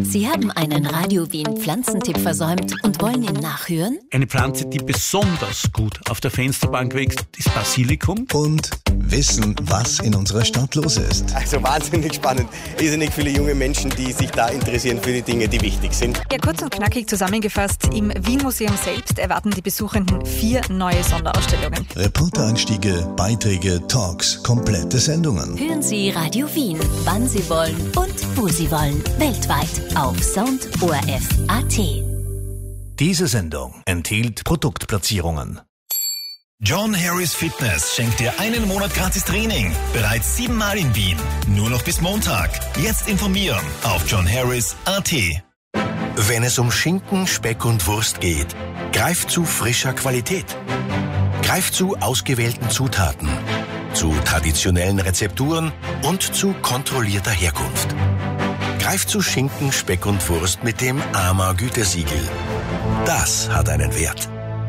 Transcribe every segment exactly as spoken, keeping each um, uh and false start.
Sie haben einen Radio Wien Pflanzentipp versäumt und wollen ihn nachhören? Eine Pflanze, die besonders gut auf der Fensterbank wächst, ist Basilikum. Und wissen, was in unserer Stadt los ist. Also wahnsinnig spannend. Irrsinnig viele junge Menschen, die sich da interessieren für die Dinge, die wichtig sind. Ja, kurz und knackig zusammengefasst, im Wien-Museum selbst erwarten die Besuchenden vier neue Sonderausstellungen. Reportereinstiege, Beiträge, Talks, komplette Sendungen. Hören Sie Radio Wien, wann Sie wollen und wo Sie wollen. Weltweit auf Sound O R F Punkt A T. Diese Sendung enthielt Produktplatzierungen. John Harris Fitness schenkt dir einen Monat gratis Training. Bereits siebenmal in Wien. Nur noch bis Montag. Jetzt informieren auf john harris punkt a t. Wenn es um Schinken, Speck und Wurst geht, greift zu frischer Qualität. Greift zu ausgewählten Zutaten, zu traditionellen Rezepturen und zu kontrollierter Herkunft. Greift zu Schinken, Speck und Wurst mit dem A M A Gütesiegel. Das hat einen Wert.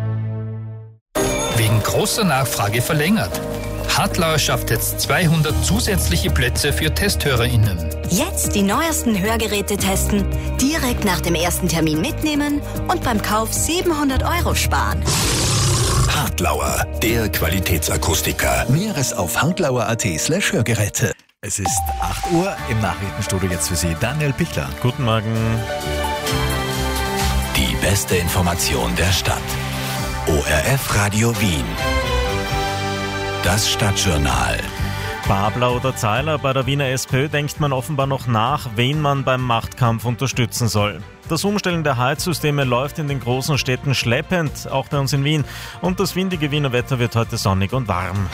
Wegen großer Nachfrage verlängert. Hartlauer schafft jetzt zweihundert zusätzliche Plätze für TesthörerInnen. Jetzt die neuesten Hörgeräte testen, direkt nach dem ersten Termin mitnehmen und beim Kauf siebenhundert Euro sparen. Hartlauer, der Qualitätsakustiker. Näheres auf hartlauer punkt a t slash Hörgeräte. Es ist acht Uhr, im Nachrichtenstudio jetzt für Sie Daniel Pichler. Guten Morgen. Die beste Information der Stadt. O R F Radio Wien. Das Stadtjournal. Babler oder Zeiler, bei der Wiener SPÖ denkt man offenbar noch nach, wen man beim Machtkampf unterstützen soll. Das Umstellen der Heizsysteme läuft in den großen Städten schleppend, auch bei uns in Wien. Und das windige Wiener Wetter wird heute sonnig und warm.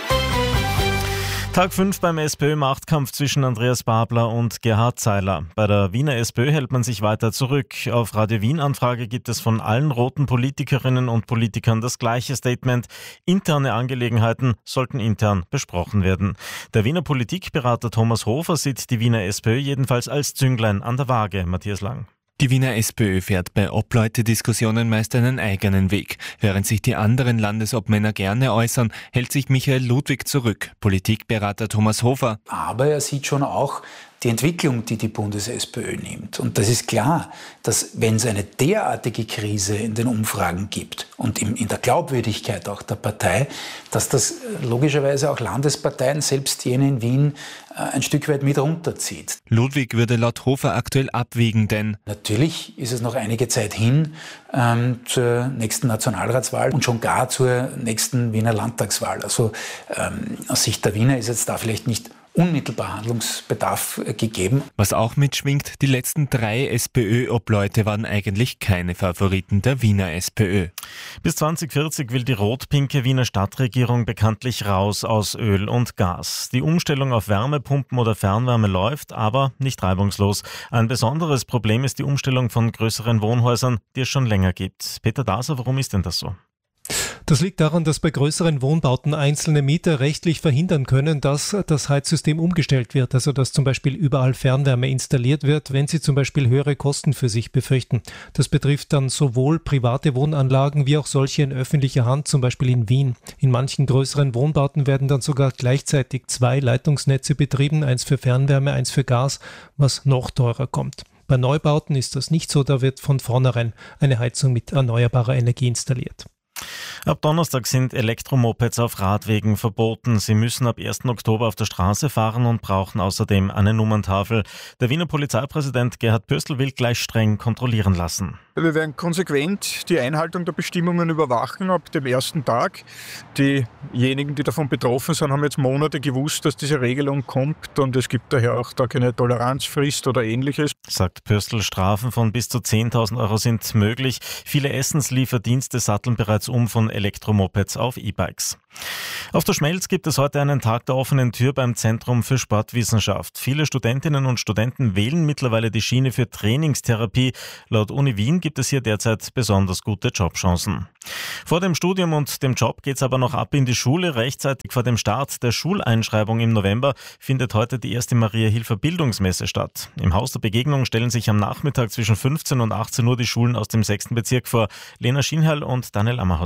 Tag fünf beim SPÖ-Machtkampf zwischen Andreas Babler und Gerhard Zeiler. Bei der Wiener SPÖ hält man sich weiter zurück. Auf Radio Wien-Anfrage gibt es von allen roten Politikerinnen und Politikern das gleiche Statement. Interne Angelegenheiten sollten intern besprochen werden. Der Wiener Politikberater Thomas Hofer sieht die Wiener SPÖ jedenfalls als Zünglein an der Waage. Matthias Lang. Die Wiener SPÖ fährt bei Obleute-Diskussionen meist einen eigenen Weg. Während sich die anderen Landesobmänner gerne äußern, hält sich Michael Ludwig zurück. Politikberater Thomas Hofer. Aber er sieht schon auch die Entwicklung, die die Bundes-SPÖ nimmt. Und das ist klar, dass wenn es eine derartige Krise in den Umfragen gibt und in der Glaubwürdigkeit auch der Partei, dass das logischerweise auch Landesparteien, selbst jene in Wien, ein Stück weit mit runterzieht. Ludwig würde laut Hofer aktuell abwägen, denn natürlich ist es noch einige Zeit hin ähm, zur nächsten Nationalratswahl und schon gar zur nächsten Wiener Landtagswahl. Also ähm, aus Sicht der Wiener ist jetzt da vielleicht nicht unmittelbar Handlungsbedarf gegeben. Was auch mitschwingt, die letzten drei SPÖ-Obleute waren eigentlich keine Favoriten der Wiener SPÖ. Bis zwanzig vierzig will die rot-pinke Wiener Stadtregierung bekanntlich raus aus Öl und Gas. Die Umstellung auf Wärmepumpen oder Fernwärme läuft, aber nicht reibungslos. Ein besonderes Problem ist die Umstellung von größeren Wohnhäusern, die es schon länger gibt. Peter Daser, warum ist denn das so? Das liegt daran, dass bei größeren Wohnbauten einzelne Mieter rechtlich verhindern können, dass das Heizsystem umgestellt wird, also dass zum Beispiel überall Fernwärme installiert wird, wenn sie zum Beispiel höhere Kosten für sich befürchten. Das betrifft dann sowohl private Wohnanlagen wie auch solche in öffentlicher Hand, zum Beispiel in Wien. In manchen größeren Wohnbauten werden dann sogar gleichzeitig zwei Leitungsnetze betrieben, eins für Fernwärme, eins für Gas, was noch teurer kommt. Bei Neubauten ist das nicht so, da wird von vornherein eine Heizung mit erneuerbarer Energie installiert. Ab Donnerstag sind Elektromopeds auf Radwegen verboten. Sie müssen ab ersten Oktober auf der Straße fahren und brauchen außerdem eine Nummerntafel. Der Wiener Polizeipräsident Gerhard Pöstl will gleich streng kontrollieren lassen. Wir werden konsequent die Einhaltung der Bestimmungen überwachen ab dem ersten Tag. Diejenigen, die davon betroffen sind, haben jetzt Monate gewusst, dass diese Regelung kommt und es gibt daher auch da keine Toleranzfrist oder Ähnliches. Sagt Pöstl, Strafen von bis zu zehntausend Euro sind möglich. Viele Essenslieferdienste satteln bereits um von Elektromopeds auf E-Bikes. Auf der Schmelz gibt es heute einen Tag der offenen Tür beim Zentrum für Sportwissenschaft. Viele Studentinnen und Studenten wählen mittlerweile die Schiene für Trainingstherapie. Laut Uni Wien gibt es hier derzeit besonders gute Jobchancen. Vor dem Studium und dem Job geht es aber noch ab in die Schule. Rechtzeitig vor dem Start der Schuleinschreibung im November findet heute die erste Maria-Hilfer Bildungsmesse statt. Im Haus der Begegnung stellen sich am Nachmittag zwischen fünfzehn und achtzehn Uhr die Schulen aus dem sechsten Bezirk vor. Lena Schienherl und Daniel Ammerhauser.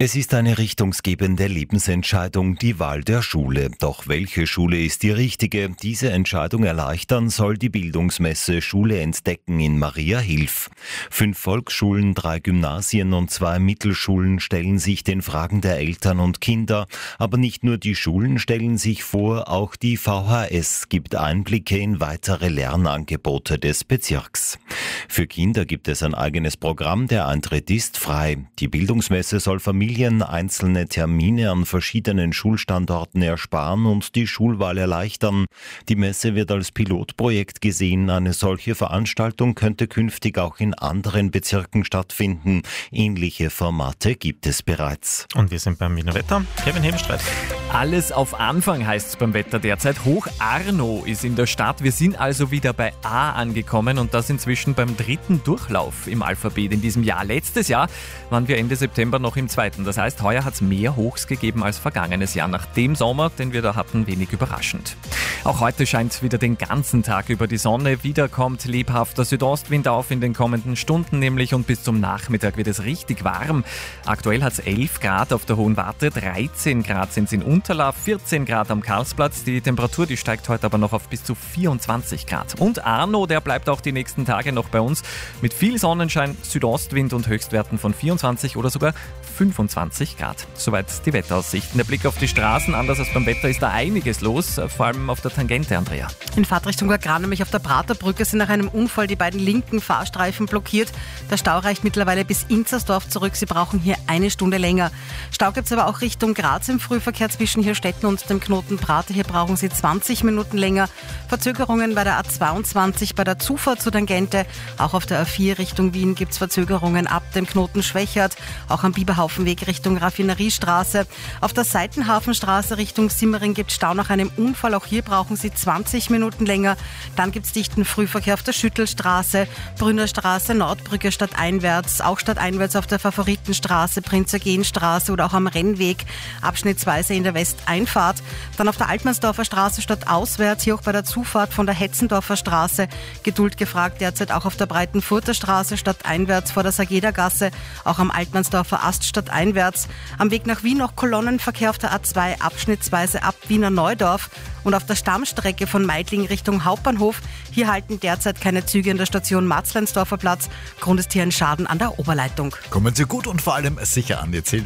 Es ist eine richtungsgebende Lebensentscheidung, die Wahl der Schule. Doch welche Schule ist die richtige? Diese Entscheidung erleichtern soll die Bildungsmesse Schule entdecken in Mariahilf. Fünf Volksschulen, drei Gymnasien und zwei Mittelschulen stellen sich den Fragen der Eltern und Kinder. Aber nicht nur die Schulen stellen sich vor, auch die V H S gibt Einblicke in weitere Lernangebote des Bezirks. Für Kinder gibt es ein eigenes Programm, der Eintritt ist frei. Die Bildungsmesse soll Familien einzelne Termine an verschiedenen Schulstandorten ersparen und die Schulwahl erleichtern. Die Messe wird als Pilotprojekt gesehen. Eine solche Veranstaltung könnte künftig auch in anderen Bezirken stattfinden. Ähnliche Formate gibt es bereits. Und wir sind beim Wiener Wetter. Kevin Hebenstreit. Alles auf Anfang heißt es beim Wetter derzeit. Hoch Arno ist in der Stadt. Wir sind also wieder bei A angekommen und das inzwischen beim dritten Durchlauf im Alphabet in diesem Jahr. Letztes Jahr waren wir Ende September noch im zweiten. Das heißt, heuer hat es mehr Hochs gegeben als vergangenes Jahr. Nach dem Sommer, den wir da hatten, wenig überraschend. Auch heute scheint wieder den ganzen Tag über die Sonne. Wieder kommt lebhafter Südostwind auf in den kommenden Stunden nämlich und bis zum Nachmittag wird es richtig warm. Aktuell hat es elf Grad auf der Hohen Warte, dreizehn Grad sind es in Unterlaf, vierzehn Grad am Karlsplatz. Die Temperatur, die steigt heute aber noch auf bis zu vierundzwanzig Grad. Und Arno, der bleibt auch die nächsten Tage noch bei uns mit viel Sonnenschein, Südostwind und Höchstwerten von vierundzwanzig oder sogar fünfundzwanzig Grad. Soweit die Wetteraussichten. Der Blick auf die Straßen, anders als beim Wetter ist da einiges los, vor allem auf der Tangente, Andrea. In Fahrtrichtung Gran, nämlich auf der Praterbrücke, sind nach einem Unfall die beiden linken Fahrstreifen blockiert. Der Stau reicht mittlerweile bis Inzersdorf zurück. Sie brauchen hier eine Stunde länger. Stau gibt es aber auch Richtung Graz im Frühverkehr zwischen Hirstetten und dem Knoten Prater. Hier brauchen Sie zwanzig Minuten länger. Verzögerungen bei der A zweiundzwanzig bei der Zufahrt zur Tangente. Auch auf der A vier Richtung Wien gibt es Verzögerungen ab dem Knoten Schwächert. Auch am Biberhaufenweg Richtung Raffineriestraße. Auf der Seitenhafenstraße Richtung Simmering gibt es Stau nach einem Unfall. Auch hier brauchen Sie zwanzig Minuten länger. Dann gibt es dichten Frühverkehr auf der Schüttelstraße, Brünnerstraße, Nordbrücke stadteinwärts, auch stadteinwärts auf der Favoritenstraße, Prinzergenstraße oder auch am Rennweg, abschnittsweise in der Westeinfahrt. Dann auf der Altmannsdorfer Straße stadtauswärts, hier auch bei der Zufahrt von der Hetzendorfer Straße. Geduld gefragt derzeit auch auf der Breitenfurter Straße stadteinwärts vor der Sageda-Gasse, auch am Altmannsdorfer Ast stadteinwärts. Am Weg nach Wien noch Kolonnenverkehr auf der A zwei, abschnittsweise ab Wiener Neudorf. Und auf der Stammstrecke von Meidling Richtung Hauptbahnhof, hier halten derzeit keine Züge in der Station Matzleinsdorfer Platz. Grund ist hier ein Schaden an der Oberleitung. Kommen Sie gut und vor allem sicher an die Ziel.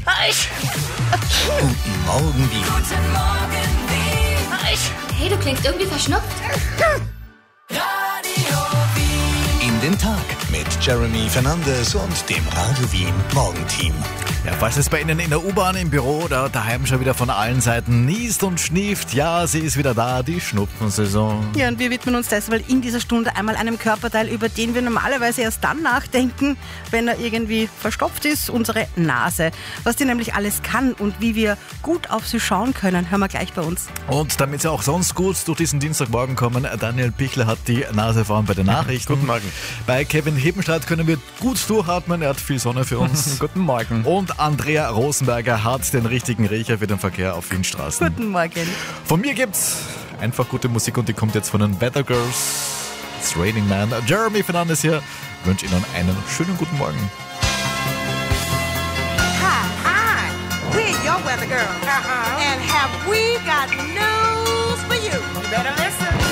Guten Morgen, Wien. Guten Morgen, Wien. Hey, du klingst irgendwie verschnupft. Radio Wien. In den Tag mit Jeremy Fernandes und dem Radio Wien Morgenteam. Ja, falls es bei Ihnen in der U-Bahn, im Büro oder daheim schon wieder von allen Seiten niest und schnieft, ja, sie ist wieder da, die Schnupfensaison. Ja, und wir widmen uns deshalb in dieser Stunde einmal einem Körperteil, über den wir normalerweise erst dann nachdenken, wenn er irgendwie verstopft ist, unsere Nase. Was die nämlich alles kann und wie wir gut auf sie schauen können, hören wir gleich bei uns. Und damit Sie auch sonst gut durch diesen Dienstagmorgen kommen, Daniel Pichler hat die Nase vorn bei den Nachrichten. Guten Morgen. Bei Kevin Hebenstreit können wir gut durchatmen, er hat viel Sonne für uns. Guten Morgen. Und Andrea Rosenberger hat den richtigen Riecher für den Verkehr auf Wienstraßen. Guten Morgen. Von mir gibt's einfach gute Musik und die kommt jetzt von den Weather Girls. It's Raining Man. Jeremy Fernandes hier. Ich wünsche Ihnen einen schönen guten Morgen. Hi, hi. We're your Weather Girls. Uh-huh. And have we got news for you? You better listen.